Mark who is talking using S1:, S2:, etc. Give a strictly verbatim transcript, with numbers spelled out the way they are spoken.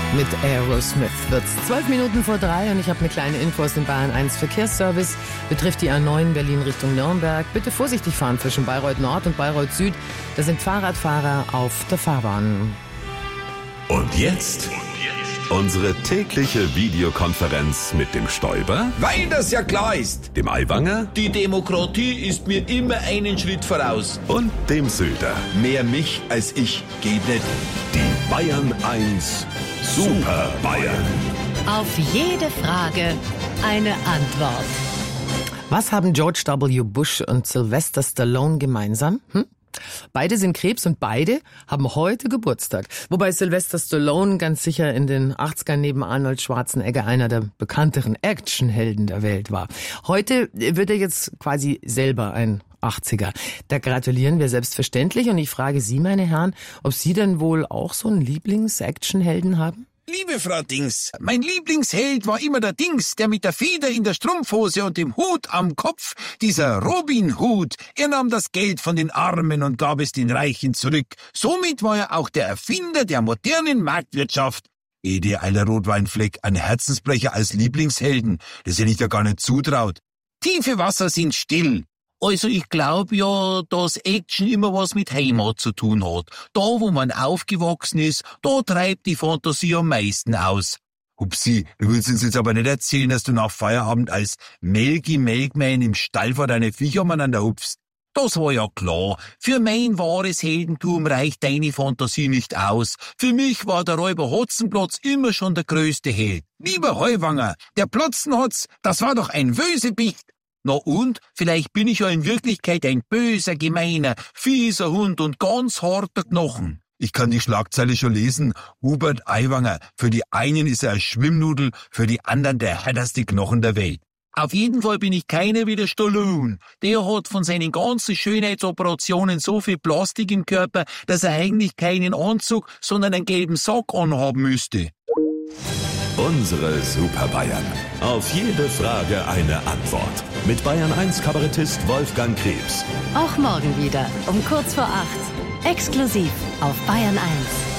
S1: Mit Aerosmith wird's zwölf Minuten vor drei und ich habe eine kleine Info aus dem Bayern eins Verkehrsservice. Betrifft die A neun Berlin Richtung Nürnberg. Bitte vorsichtig fahren zwischen Bayreuth Nord und Bayreuth Süd. Da sind Fahrradfahrer auf der Fahrbahn.
S2: Und jetzt unsere tägliche Videokonferenz mit dem Stoiber,
S3: weil das ja klar ist.
S2: dem Aiwanger
S3: Die Demokratie ist mir immer einen Schritt voraus.
S2: und dem Söder.
S3: Mehr mich als ich geht nicht.
S2: Die Bayern eins Super Bayern.
S4: Auf jede Frage eine Antwort.
S1: Was haben George W. Bush und Sylvester Stallone gemeinsam? Hm? Beide sind Krebs und beide haben heute Geburtstag. Wobei Sylvester Stallone ganz sicher in den achtzigern neben Arnold Schwarzenegger einer der bekannteren Actionhelden der Welt war. Heute wird er jetzt quasi selber ein achtziger. Da gratulieren wir selbstverständlich und ich frage Sie, meine Herren, ob Sie denn wohl auch so einen Lieblings-Actionhelden haben?
S5: Liebe Frau Dings, mein Lieblingsheld war immer der Dings, der mit der Feder in der Strumpfhose und dem Hut am Kopf, dieser Robin Hood. Er nahm das Geld von den Armen und gab es den Reichen zurück. Somit war er auch der Erfinder der modernen Marktwirtschaft. Ede Eiler Rotweinfleck, ein Herzensbrecher als Lieblingshelden, das hätte ich dir gar nicht zutraut. Tiefe Wasser sind still. Also ich glaube ja, dass Action immer was mit Heimat zu tun hat. Da, wo man aufgewachsen ist, da treibt die Fantasie am meisten aus. Hupsi, du willst uns jetzt aber nicht erzählen, dass du nach Feierabend als Melky Melkman im Stall vor deine Viecher umeinander hupfst. Das war ja klar. Für mein wahres Heldentum reicht deine Fantasie nicht aus. Für mich war der Räuber Hotzenplotz immer schon der größte Held. Lieber Heuwanger, der Plotzenhotz, das war doch ein Bösewicht. Na und? Vielleicht bin ich ja in Wirklichkeit ein böser, gemeiner, fieser Hund und ganz harter Knochen. Ich kann die Schlagzeile schon lesen. Hubert Aiwanger. Für die einen ist er ein Schwimmnudel, für die anderen der härteste Knochen der Welt. Auf jeden Fall bin ich keiner wie der Stallone. Der hat von seinen ganzen Schönheitsoperationen so viel Plastik im Körper, dass er eigentlich keinen Anzug, sondern einen gelben Sack anhaben müsste.
S2: Unsere Super Bayern. Auf jede Frage eine Antwort. Mit Bayern eins Kabarettist Wolfgang Krebs.
S4: Auch morgen wieder um kurz vor acht. Exklusiv auf Bayern eins.